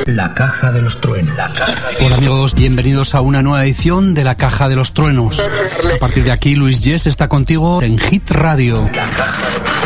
La Caja de los Truenos. Hola amigos, bienvenidos a una nueva edición de La Caja de los Truenos. A partir de aquí, Luis Yes está contigo en Hit Radio. La Caja de los